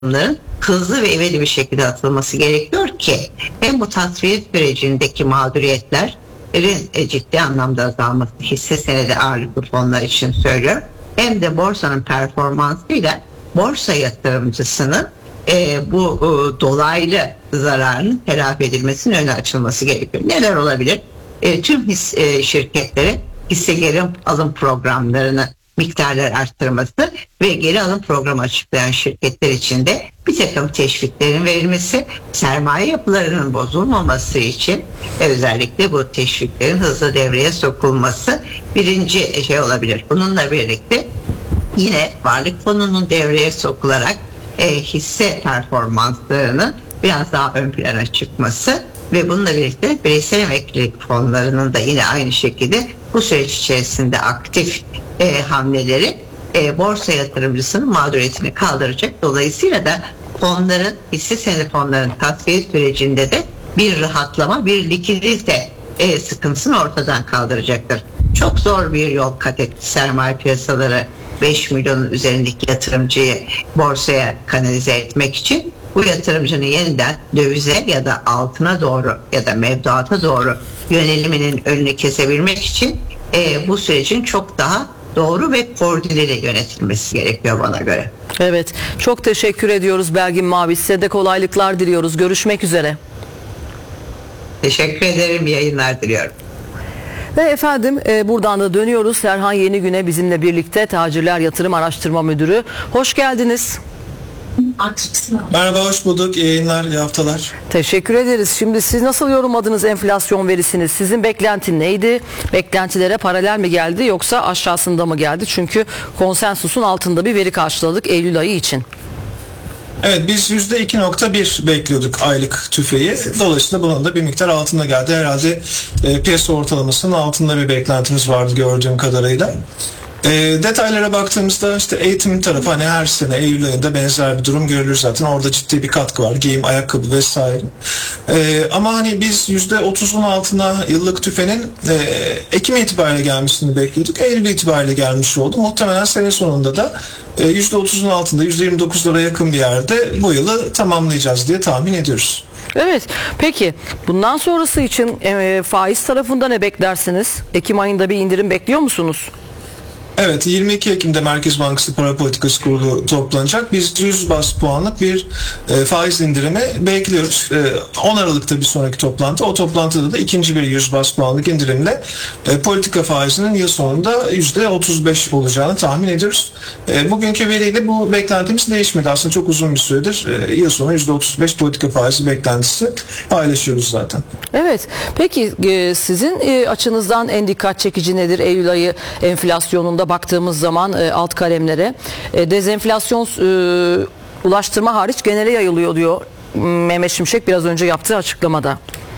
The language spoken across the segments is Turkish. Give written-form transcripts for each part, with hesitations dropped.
adımların hızlı ve ivedi bir şekilde atılması gerekiyor ki hem bu tasfiye sürecindeki mağduriyetlerin ciddi anlamda azalması, hisse senedi ağırlıklı fonlar için söylüyorum, hem de borsanın performansıyla borsa yatırımcısının bu dolaylı zararın telafi edilmesinin önü açılması gerekiyor. Neler olabilir? Tüm şirketlerin hisse geri alım programlarını miktarlar arttırması ve geri alım programı açıklayan şirketler için de bir takım teşviklerin verilmesi, sermaye yapılarının bozulmaması için özellikle bu teşviklerin hızlı devreye sokulması birinci şey olabilir. Bununla birlikte yine varlık fonunun devreye sokularak hisse performanslarının biraz daha ön plana çıkması ve bununla birlikte bireysel emeklilik fonlarının da yine aynı şekilde bu süreç içerisinde aktif hamleleri borsa yatırımcısının mağduriyetini kaldıracak. Dolayısıyla da fonların, hisse senedi fonlarının tasfiye sürecinde de bir rahatlama, bir likidite sıkıntısını ortadan kaldıracaktır. Çok zor bir yol kat etti sermaye piyasaları 5 milyonun üzerindeki yatırımcıyı borsaya kanalize etmek için. Bu yatırımcının yeniden dövize ya da altına doğru ya da mevduata doğru yöneliminin önünü kesebilmek için bu sürecin çok daha doğru ve koordineli yönetilmesi gerekiyor bana göre. Evet, çok teşekkür ediyoruz Belgin Mavi. Size de kolaylıklar diliyoruz. Görüşmek üzere. Teşekkür ederim. İyi yayınlar diliyorum. Ve efendim buradan da dönüyoruz. Serhan Yenigün'e bizimle birlikte Tacirler Yatırım Araştırma Müdürü. Hoş geldiniz. Merhaba, hoş bulduk. İyi yayınlar, iyi haftalar. Teşekkür ederiz. Şimdi siz nasıl yorumladınız enflasyon verisini? Sizin beklentin neydi? Beklentilere paralel mi geldi yoksa aşağısında mı geldi? Çünkü konsensusun altında bir veri karşıladık Eylül ayı için. Evet, biz %2.1 bekliyorduk aylık tüfeği. Dolayısıyla bunun da bir miktar altında geldi. Herhalde piyasa ortalamasının altında bir beklentimiz vardı gördüğüm kadarıyla. Detaylara baktığımızda işte eğitim tarafı hani her sene Eylül ayında benzer bir durum görülür zaten. Orada ciddi bir katkı var. Giyim, ayakkabı vesaire. Ama hani biz %30'un altına yıllık tüfenin Ekim itibariyle gelmesini bekliyorduk. Eylül itibariyle gelmiş oldu. Muhtemelen sene sonunda da %30'un altında %29'lara yakın bir yerde bu yılı tamamlayacağız diye tahmin ediyoruz. Evet. Peki bundan sonrası için faiz tarafında ne beklersiniz? Ekim ayında bir indirim bekliyor musunuz? Evet, 22 Ekim'de Merkez Bankası Para Politikası Kurulu toplanacak. Biz 100 baz puanlık bir faiz indirimi bekliyoruz. 10 Aralık'ta bir sonraki toplantı. O toplantıda da ikinci bir 100 baz puanlık indirimle politika faizinin yıl sonunda %35 olacağını tahmin ediyoruz. Bugünkü veriyle bu beklentimiz değişmedi. Aslında çok uzun bir süredir yıl sonu %35 politika faizi beklentisi paylaşıyoruz zaten. Evet. Peki sizin açınızdan en dikkat çekici nedir Eylül ayı enflasyonunda baktığımız zaman alt kalemlere? Dezenflasyon ulaştırma hariç genele yayılıyor diyor Mehmet Şimşek biraz önce yaptığı açıklamada.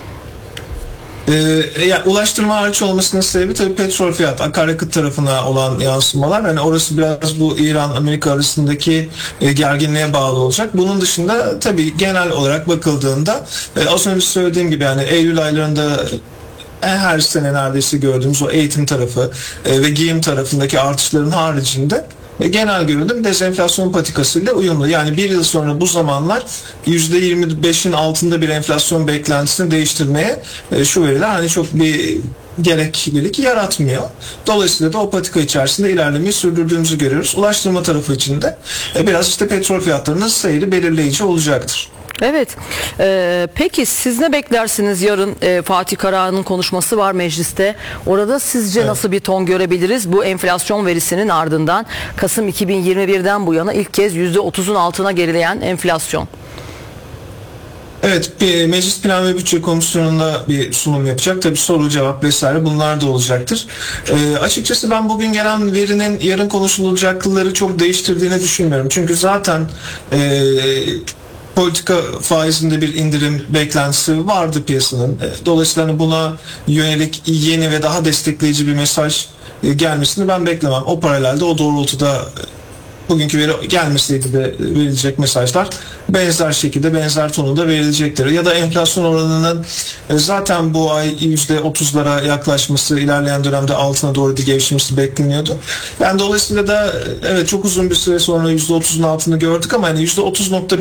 Yani ulaştırma hariç olmasının sebebi tabii petrol fiyat, akaryakıt tarafına olan yansımalar. Yani orası biraz bu İran-Amerika arasındaki gerginliğe bağlı olacak. Bunun dışında tabii genel olarak bakıldığında az önce söylediğim gibi yani Eylül aylarında her sene neredeyse gördüğümüz o eğitim tarafı ve giyim tarafındaki artışların haricinde genel görünüm dezenflasyon patikasıyla uyumlu. Yani bir yıl sonra bu zamanlar %25'in altında bir enflasyon beklentisini değiştirmeye şu veriler hani çok bir gereklilik yaratmıyor. Dolayısıyla da o patika içerisinde ilerlemeyi sürdürdüğümüzü görüyoruz. Ulaştırma tarafı için de biraz işte petrol fiyatlarının seyri belirleyici olacaktır. Evet. Peki siz ne beklersiniz yarın? Fatih Karahan'ın konuşması var mecliste. Orada sizce nasıl bir ton görebiliriz? Bu enflasyon verisinin ardından Kasım 2021'den bu yana ilk kez %30'un altına gerileyen enflasyon. Evet, Meclis Plan ve Bütçe Komisyonu'nda bir sunum yapacak. Tabii soru cevap vesaire bunlar da olacaktır. Açıkçası ben bugün gelen verinin yarın konuşulacakları çok değiştirdiğini düşünmüyorum. Çünkü zaten politika faizinde bir indirim beklentisi vardı piyasanın. Dolayısıyla hani buna yönelik yeni ve daha destekleyici bir mesaj gelmesini ben beklemem. O paralelde o doğrultuda bugünkü veri gelmeseydi de verilecek mesajlar benzer şekilde, benzer tonunda verilecektir. Ya da enflasyon oranının zaten bu ay %30'lara yaklaşması, ilerleyen dönemde altına doğru da gevşemesi bekleniyordu. Yani dolayısıyla da evet, çok uzun bir süre sonra %30'un altını gördük ama yani %30.1